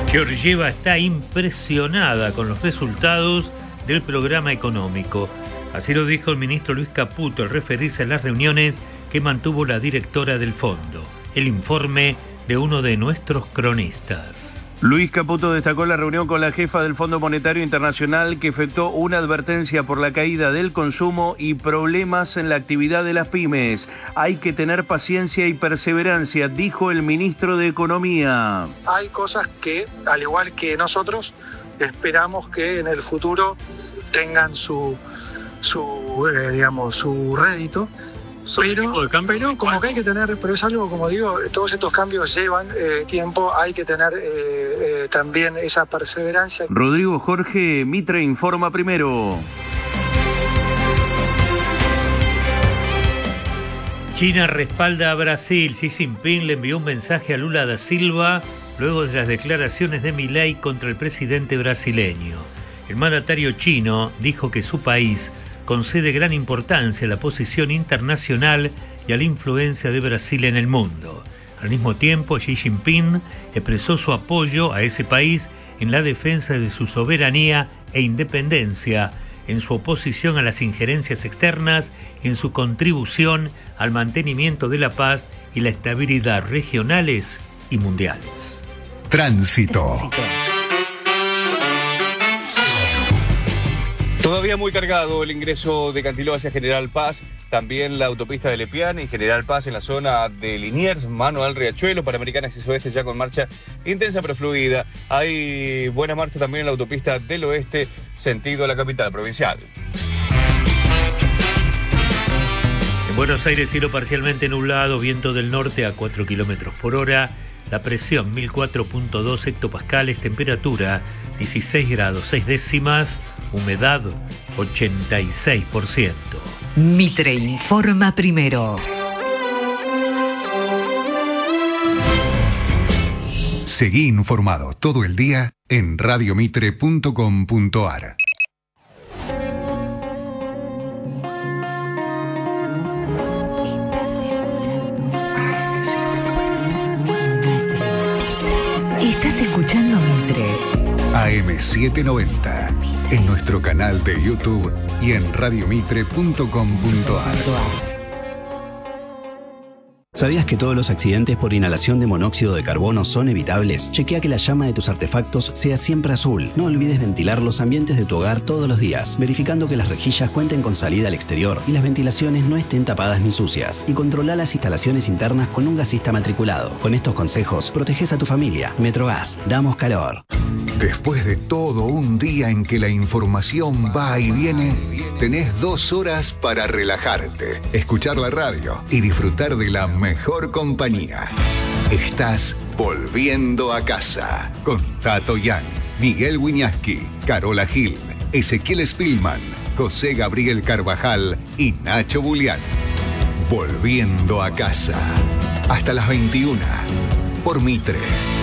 Georgieva está impresionada con los resultados del programa económico. Así lo dijo el ministro Luis Caputo al referirse a las reuniones que mantuvo la directora del fondo. El informe de uno de nuestros cronistas. Luis Caputo destacó la reunión con la jefa del Fondo Monetario Internacional, que efectuó una advertencia por la caída del consumo y problemas en la actividad de las pymes. Hay que tener paciencia y perseverancia, dijo el ministro de Economía. Hay cosas que, al igual que nosotros, esperamos que en el futuro tengan su rédito. Pero como que hay que tener, pero es algo, como digo, todos estos cambios llevan tiempo, hay que tener también esa perseverancia. Rodrigo Jorge, Mitre informa primero. China respalda a Brasil. Xi Jinping le envió un mensaje a Lula da Silva luego de las declaraciones de Milei contra el presidente brasileño. El mandatario chino dijo que su país concede gran importancia a la posición internacional y a la influencia de Brasil en el mundo. Al mismo tiempo, Xi Jinping expresó su apoyo a ese país en la defensa de su soberanía e independencia, en su oposición a las injerencias externas, en su contribución al mantenimiento de la paz y la estabilidad regionales y mundiales. Tránsito. Todavía muy cargado el ingreso de Cantiló hacia General Paz, también la autopista de Lepián y General Paz en la zona de Liniers, mano al Riachuelo, Panamericana Acceso Oeste ya con marcha intensa pero fluida. Hay buena marcha también en la autopista del Oeste, sentido a la capital provincial. En Buenos Aires, cielo parcialmente nublado, viento del norte a 4 kilómetros por hora, la presión 1004.2 hectopascales, temperatura 16 grados 6 décimas, humedad 86%. Mitre informa primero. Seguí informado todo el día en radiomitre.com.ar. Estás escuchando Mitre. AM790, en nuestro canal de YouTube y en radiomitre.com.ar. ¿Sabías que todos los accidentes por inhalación de monóxido de carbono son evitables? Chequea que la llama de tus artefactos sea siempre azul. No olvides ventilar los ambientes de tu hogar todos los días, verificando que las rejillas cuenten con salida al exterior y las ventilaciones no estén tapadas ni sucias. Y controla las instalaciones internas con un gasista matriculado. Con estos consejos, proteges a tu familia. Metrogas, damos calor. Después de todo un día en que la información va y viene, tenés 2 horas para relajarte, escuchar la radio y disfrutar de la mejor compañía. Estás volviendo a casa con Tato Yang, Miguel Wiñaski, Carola Gil, Ezequiel Spillman, José Gabriel Carvajal y Nacho Bulián. Volviendo a casa. Hasta las 21 por Mitre.